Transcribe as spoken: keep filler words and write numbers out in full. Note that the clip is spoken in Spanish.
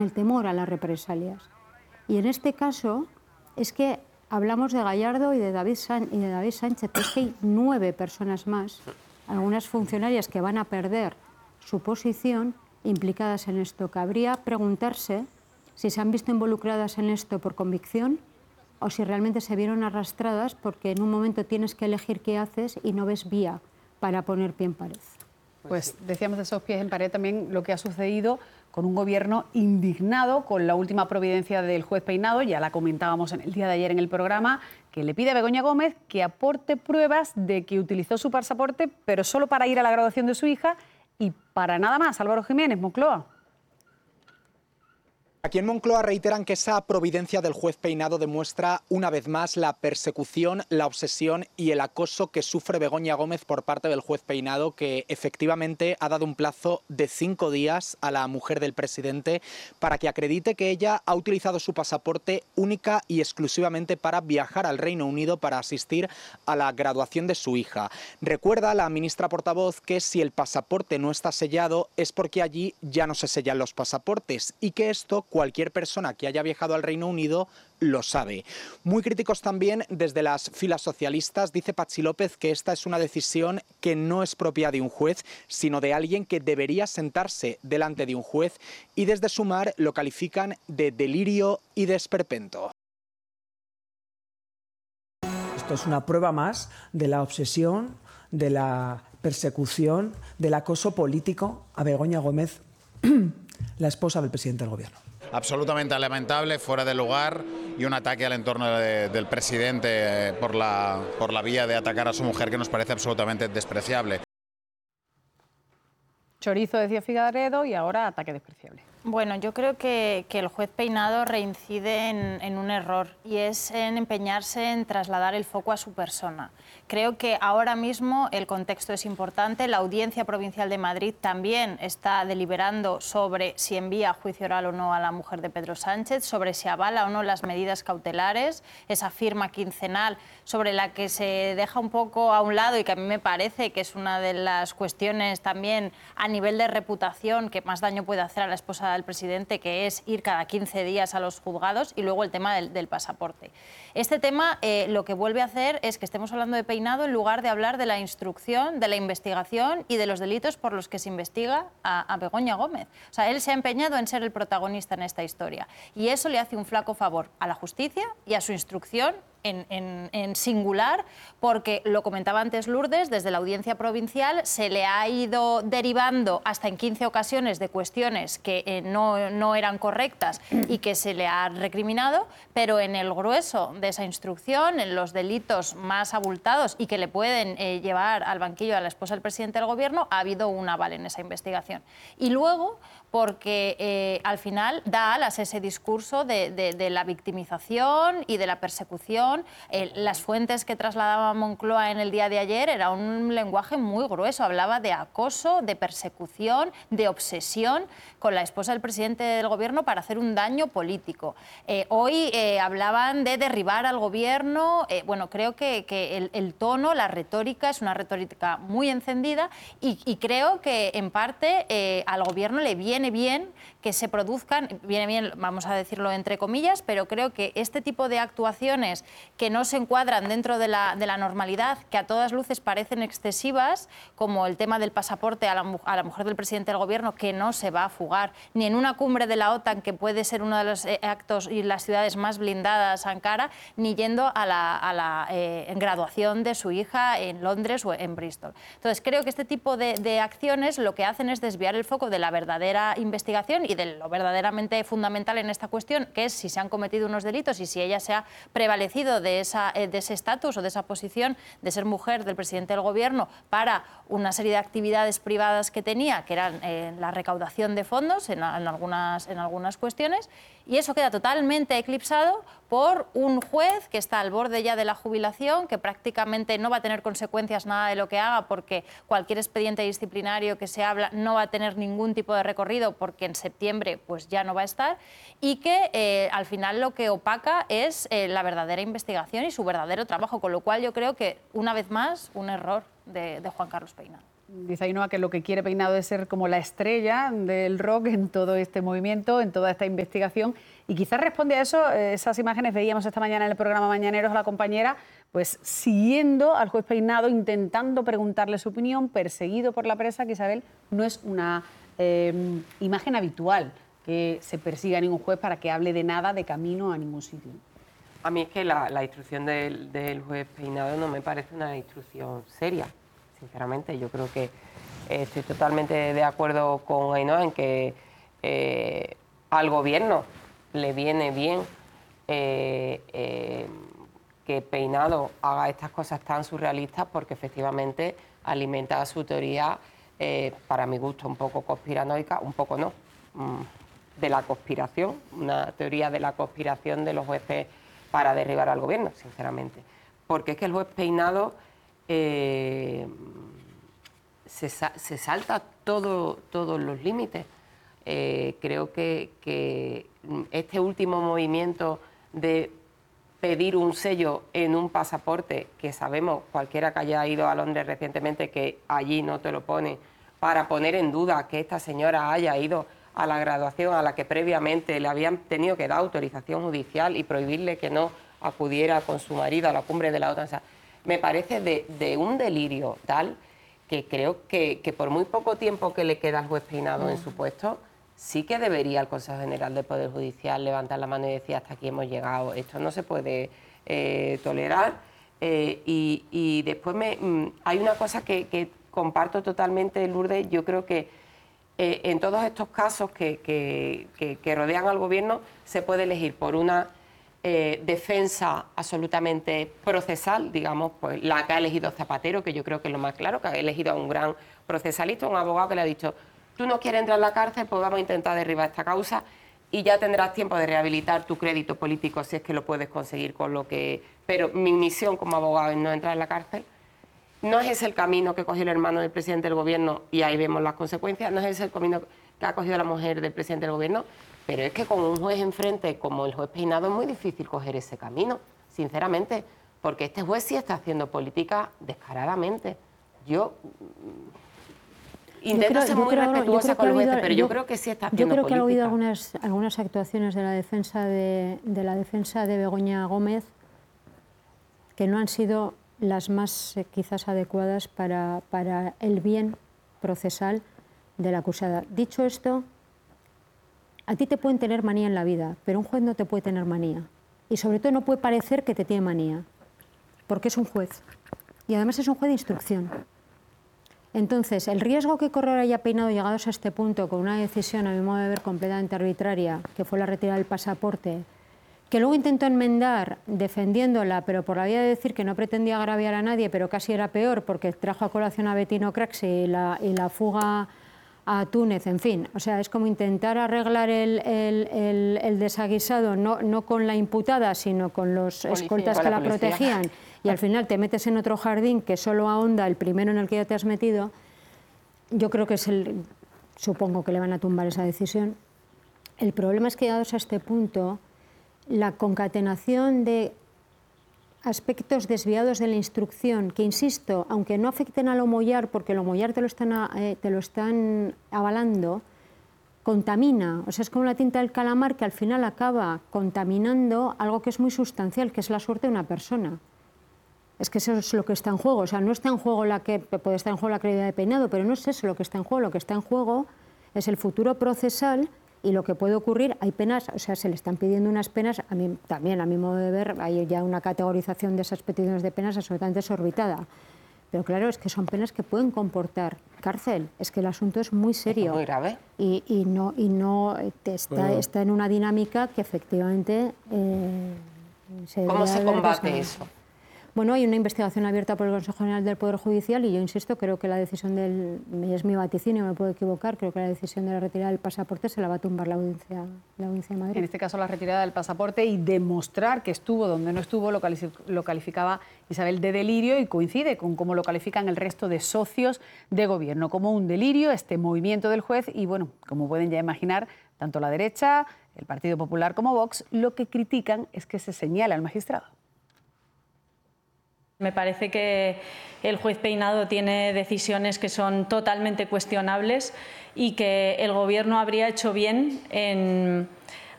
el temor a las represalias. Y en este caso es que hablamos de Gallardo y de David, San- y de David Sánchez, pero es que hay nueve personas más, algunas funcionarias que van a perder su posición implicadas en esto. Cabría preguntarse si se han visto involucradas en esto por convicción o si realmente se vieron arrastradas porque en un momento tienes que elegir qué haces y no ves vía para poner pie en pared. Pues decíamos de esos pies en pared también lo que ha sucedido con un gobierno indignado con la última providencia del juez Peinado, ya la comentábamos en el día de ayer en el programa, que le pide a Begoña Gómez que aporte pruebas de que utilizó su pasaporte, pero solo para ir a la graduación de su hija y para nada más. Álvaro Jiménez, Moncloa. Aquí en Moncloa reiteran que esa providencia del juez Peinado demuestra una vez más la persecución, la obsesión y el acoso que sufre Begoña Gómez por parte del juez Peinado, que efectivamente ha dado un plazo de cinco días a la mujer del presidente para que acredite que ella ha utilizado su pasaporte única y exclusivamente para viajar al Reino Unido para asistir a la graduación de su hija. Recuerda la ministra portavoz que si el pasaporte no está sellado es porque allí ya no se sellan los pasaportes y que esto cualquier persona que haya viajado al Reino Unido lo sabe. Muy críticos también desde las filas socialistas. Dice Patxi López que esta es una decisión que no es propia de un juez, sino de alguien que debería sentarse delante de un juez, y desde Sumar lo califican de delirio y de esperpento. Esto es una prueba más de la obsesión, de la persecución, del acoso político a Begoña Gómez, la esposa del presidente del Gobierno. Absolutamente lamentable, fuera de lugar, y un ataque al entorno de, del presidente por la, por la vía de atacar a su mujer, que nos parece absolutamente despreciable. Chorizo, decía Figaredo, y ahora ataque despreciable. Bueno, yo creo que, que el juez Peinado reincide en, en un error, y es en empeñarse en trasladar el foco a su persona. Creo que ahora mismo el contexto es importante. La Audiencia Provincial de Madrid también está deliberando sobre si envía a juicio oral o no a la mujer de Pedro Sánchez, sobre si avala o no las medidas cautelares, esa firma quincenal sobre la que se deja un poco a un lado y que a mí me parece que es una de las cuestiones también a nivel de reputación que más daño puede hacer a la esposa del presidente, que es ir cada quince días a los juzgados, y luego el tema del, del pasaporte. Este tema eh, lo que vuelve a hacer es que estemos hablando de Peinado en lugar de hablar de la instrucción, de la investigación y de los delitos por los que se investiga a, a Begoña Gómez. O sea, él se ha empeñado en ser el protagonista en esta historia, y eso le hace un flaco favor a la justicia y a su instrucción En, en, en singular, porque lo comentaba antes Lourdes, desde la Audiencia Provincial se le ha ido derivando hasta en quince ocasiones de cuestiones que eh, no, no eran correctas y que se le ha recriminado, pero en el grueso de esa instrucción, en los delitos más abultados y que le pueden eh, llevar al banquillo a la esposa del presidente del Gobierno, ha habido un aval en esa investigación. Y luego, porque eh, al final da alas ese discurso de, de, de la victimización y de la persecución. Eh, las fuentes que trasladaba Moncloa en el día de ayer era un lenguaje muy grueso, hablaba de acoso, de persecución, de obsesión con la esposa del presidente del Gobierno para hacer un daño político. Eh, hoy eh, hablaban de derribar al Gobierno. Eh, bueno, creo que, que el, el tono, la retórica es una retórica muy encendida, y, y creo que en parte eh, al Gobierno le viene bien que se produzcan, viene bien, vamos a decirlo entre comillas, pero creo que este tipo de actuaciones que no se encuadran dentro de la, de la normalidad, que a todas luces parecen excesivas, como el tema del pasaporte a la, a la mujer del presidente del Gobierno, que no se va a fugar, ni en una cumbre de la OTAN, que puede ser uno de los eh, actos y las ciudades más blindadas, Ankara, ni yendo a la, a la eh, graduación de su hija en Londres o en Bristol. Entonces, creo que este tipo de, de acciones lo que hacen es desviar el foco de la verdadera investigación y de lo verdaderamente fundamental en esta cuestión, que es si se han cometido unos delitos y si ella se ha prevalecido de, esa, de ese estatus o de esa posición de ser mujer del presidente del Gobierno para una serie de actividades privadas que tenía, que eran eh, la recaudación de fondos en, en, algunas, en algunas cuestiones, y eso queda totalmente eclipsado por un juez que está al borde ya de la jubilación, que prácticamente no va a tener consecuencias nada de lo que haga, porque cualquier expediente disciplinario que se habla no va a tener ningún tipo de recorrido, porque en septiembre pues ya no va a estar, y que eh, al final lo que opaca es eh, la verdadera investigación y su verdadero trabajo, con lo cual yo creo que una vez más un error de, de Juan Carlos Peinado. Dice Ainhoa que lo que quiere Peinado es ser como la estrella del rock en todo este movimiento, en toda esta investigación. Y quizás responde a eso, esas imágenes veíamos esta mañana en el programa Mañaneros a la compañera, pues siguiendo al juez Peinado, intentando preguntarle su opinión, perseguido por la prensa, que Isabel, no es una eh, imagen habitual que se persiga a ningún juez para que hable de nada de camino a ningún sitio. A mí es que la, la instrucción del, del juez Peinado no me parece una instrucción seria, sinceramente. Yo creo que eh, estoy totalmente de acuerdo con Ainhoa en que eh, al gobierno le viene bien eh, eh, que Peinado haga estas cosas tan surrealistas, porque efectivamente alimenta su teoría, eh, para mi gusto, un poco conspiranoica, un poco no, mmm, de la conspiración, una teoría de la conspiración de los jueces para derribar al gobierno, sinceramente. Porque es que el juez Peinado eh, se, se salta todo, todos los límites. Eh, creo que, que este último movimiento de pedir un sello en un pasaporte, que sabemos, cualquiera que haya ido a Londres recientemente, que allí no te lo pone, para poner en duda que esta señora haya ido a la graduación a la que previamente le habían tenido que dar autorización judicial y prohibirle que no acudiera con su marido a la cumbre de la OTAN. O sea, me parece de, de un delirio tal que creo que, que por muy poco tiempo que le queda al juez Peinado en su puesto, sí que debería el Consejo General del Poder Judicial levantar la mano y decir hasta aquí hemos llegado, esto no se puede eh, tolerar. Eh, y, y después me, mm, hay una cosa que, que comparto totalmente, Lourdes. Yo creo que Eh, en todos estos casos que, que, que, que rodean al gobierno se puede elegir por una eh, defensa absolutamente procesal, digamos, pues la que ha elegido Zapatero, que yo creo que es lo más claro, que ha elegido a un gran procesalista, un abogado que le ha dicho, tú no quieres entrar a la cárcel, pues vamos a intentar derribar esta causa y ya tendrás tiempo de rehabilitar tu crédito político si es que lo puedes conseguir con lo que... Pero mi misión como abogado es no entrar en la cárcel. No es ese el camino que cogió el hermano del presidente del gobierno y ahí vemos las consecuencias, no es ese el camino que ha cogido la mujer del presidente del gobierno, pero es que con un juez enfrente como el juez Peinado es muy difícil coger ese camino, sinceramente, porque este juez sí está haciendo política descaradamente. Yo intento creo, ser muy creo, respetuosa con los jueces, pero yo, yo creo que sí está haciendo política. Yo creo que ha habido algunas, algunas actuaciones de la defensa de, de la defensa de Begoña Gómez que no han sido las más eh, quizás adecuadas para, para el bien procesal de la acusada. Dicho esto, a ti te pueden tener manía en la vida, pero un juez no te puede tener manía. Y sobre todo no puede parecer que te tiene manía, porque es un juez. Y además es un juez de instrucción. Entonces, el riesgo que corre ahora ya Peinado, llegados a este punto, con una decisión, a mi modo de ver, completamente arbitraria, que fue la retirada del pasaporte, que luego intentó enmendar defendiéndola, pero por la vía de decir que no pretendía agraviar a nadie, pero casi era peor porque trajo a colación a Bettino Craxi y la, y la fuga a Túnez, en fin. O sea, es como intentar arreglar el, el, el, el desaguisado, no, no con la imputada, sino con los policía, escoltas con que la, la protegían, y al final te metes en otro jardín que solo ahonda el primero en el que ya te has metido. Yo creo que es el... Supongo que le van a tumbar esa decisión. El problema es que llegados a este punto, la concatenación de aspectos desviados de la instrucción, que insisto, aunque no afecten al homollar, porque el homollar te lo están, eh, te lo están avalando, contamina. O sea, es como la tinta del calamar que al final acaba contaminando algo que es muy sustancial, que es la suerte de una persona. Es que eso es lo que está en juego. O sea, no está en juego la que puede estar en juego la credibilidad de Peinado, pero no es eso lo que está en juego. Lo que está en juego es el futuro procesal. Y lo que puede ocurrir, hay penas, o sea, se le están pidiendo unas penas, a mí también, a mi modo de ver, hay ya una categorización de esas peticiones de penas absolutamente desorbitada. Pero claro, es que son penas que pueden comportar cárcel, es que el asunto es muy serio. Es muy grave. Y, y no, y no está, bueno. está en una dinámica que efectivamente eh, se ¿Cómo se combate eso? Bueno, hay una investigación abierta por el Consejo General del Poder Judicial y yo insisto, creo que la decisión del, es mi vaticinio, me puedo equivocar, creo que la decisión de la retirada del pasaporte se la va a tumbar la audiencia, la audiencia de Madrid. En este caso la retirada del pasaporte y demostrar que estuvo donde no estuvo, lo, lo calificaba Isabel de delirio y coincide con cómo lo califican el resto de socios de gobierno, como un delirio este movimiento del juez y bueno, como pueden ya imaginar, tanto la derecha, el Partido Popular como Vox, lo que critican es que se señala al magistrado. Me parece que el juez Peinado tiene decisiones que son totalmente cuestionables y que el Gobierno habría hecho bien en